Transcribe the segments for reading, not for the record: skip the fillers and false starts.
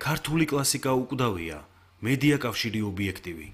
ქართული კლასიკა უკვდავია, მედია კავშირი ობიექტივი.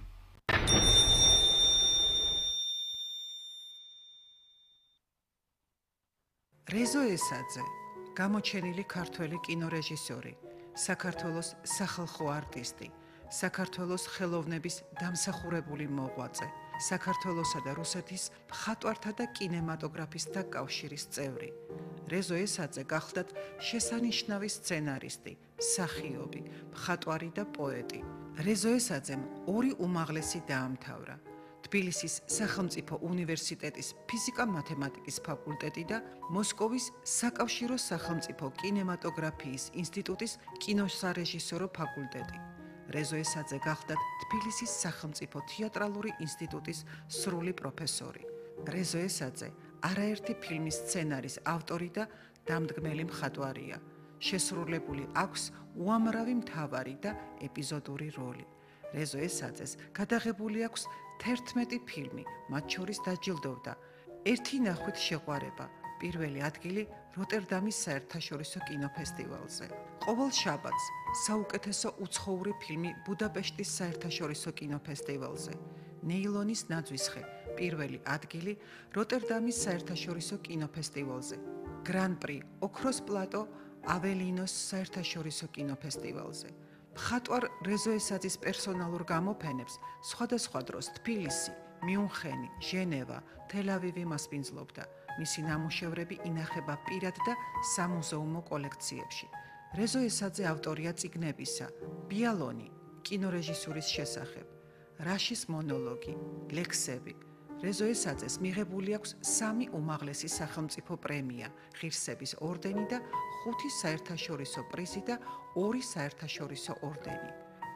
რეზო ესაძე, გამოჩენილი ქართველი კინორეჟისორი, საქართველოს სახალხო არტისტი, საქართველოს ხელოვნების დამსახურებული მოღვაწე, საქართველოსა და რუსეთის მხატვართა და კინემატოგრაფისტთა კავშირის წევრი. რეზო ესაძე გახლდათ შესანიშნავი სცენარისტი, მსახიობი, მხატვარი და პოეტი. რეზო ესაძემ 2 უმაღლესი დაამთავრა. თბილისის სახელმწიფო უნივერსიტეტის ფიზიკა-მათემატიკის ფაკულტეტი და მოსკოვის საკავშირო სახელმწიფო კინემატოგრაფიის ინსტიტუტის კინოსარეჟისორო ფაკულტეტი. რეზო ესაძე გახლდათ თბილისის სახელმწიფო თეატრალური ინსტიტუტის სრული პროფესორი. რეზო ესაძე არაერთი ფილმის სცენარის ავტორი და დამდგმელი მხატვარია. შესრულებული აქვს უამრავი მთავარი და ეპიზოდური როლი. რეზო ესაძეს გადაღებული აქვს 11 ფილმი, მათ შორის დაჯილდოვდა 1 ნახვით შეყვარება, პირველი ადგილი როტერდამის საერთაშორისო კინოფესტივალზე. ყოველ შაბათს საუკეთესო უცხოური ფილმი ბუდაპეშტის საერთაშორისო კინოფესტივალზე. ნეილონის ნაძვისხე, პირველი ადგილი როტერდამის საერთაშორისო კინოფესტივალზე. გრან-პრი ოქროს პლატო აველინოს საერთაშორისო კინოფესტივალზე. მხატვარ რეზო ესაძის პერსონალურ გამოფენებს სხვადასხვა დროს თბილისი, მიუნხენი, ჟენევა, თელ-ავივი მასპინძლობდა. მისი ნამუშევრები ინახება პირად და სამუზეუმო კოლექციებში. რეზო ესაძე ავტორია წიგნებისა: ბიალონი, კინორეჟისურის შესახებ, რაშის მონოლოგი, ლექსები. რეზო ესაძეს მიღებული აქვს 3 უმაღლესი სახელმწიფო პრემია, ღირსების ორდენი და 5 საერთაშორისო პრიზი და 2 საერთაშორისო ორდენი.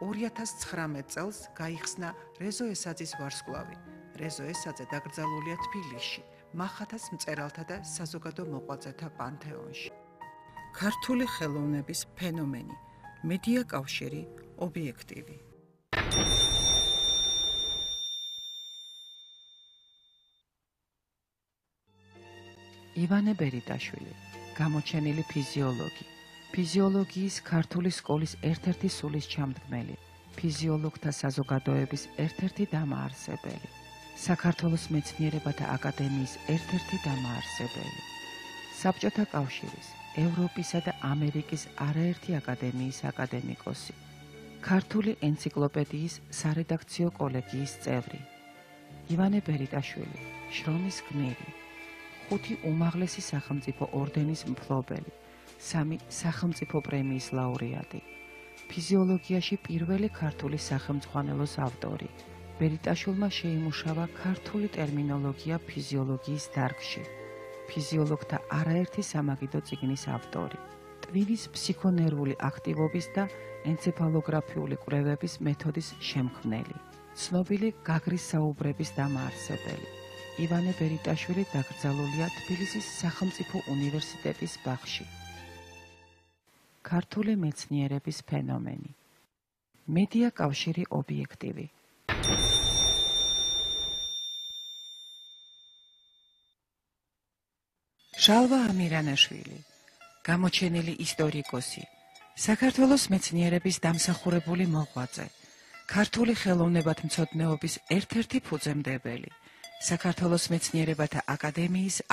2019 წელს გაიხსნა რეზო ესაძის ვარსკვლავი. რეზო ესაძე დაკრძალულია თბილისში, მახათას მწერალთა და საზოგადო მოღვაწეთა პანთეონში. ქართული ხელოვნების ფენომენი, მედია კავშირი, ობიექტივი. ივანე ბერიტაშვილი, გამოჩენილი ფიზიოლოგი, ფიზიოლოგიის ქართული სკოლის ერთ-ერთი სულისჩამდგმელი, ფიზიოლოგთა საზოგადოების ერთ-ერთი დამაარსებელი, საქართველოს მეცნიერებათა აკადემიის ერთ-ერთი დამაარსებელი, საბჭოთა კავშირის, ევროპისა და ამერიკის არაერთი აკადემიის აკადემიკოსი, ქართული ენციკლოპედიის სარედაქციო კოლეგიის წევრი. ივანე ბერიტაშვილი, შრომის გმირი, 5 უმაღლესი სახელმწიფო ორდენის მფლობელი, 3 სახელმწიფო პრემიის ლაურეატი, ფიზიოლოგიაში პირველი ქართული სახელმძღვანელოს ავტორი. ბერიტაშვილმა შეიმუშავა ქართული ტერმინოლოგია ფიზიოლოგიის დარგში, ფიზიოლოგთა არაერთი სამაგიდო წიგნის ავტორი, ტვინის ფსიქონერვული აქტივობის და ენცეფალოგრაფიული კვლევების მეთოდის შემქმნელი, ცნობილი გაგრის საუბრების დამაარსებელი. ივანე ბერიტაშვილი დაკრძალულია თბილისის სახელმწიფო უნივერსიტეტის ბაღში. ქართული მეცნიერების ფენომენი, მედია კავშირი ობიექტივი. ჟალვა ამირანაშვილი, გამოჩენილი ისტორიკოსი, საქართველოს მეცნიერების დამსახურებული მოღვაწე, ქართული ხელოვნებათმცოდნეობის ერთ-ერთი ფუძემდებელი, საქართველოს მეცნიერებათა აკადემიის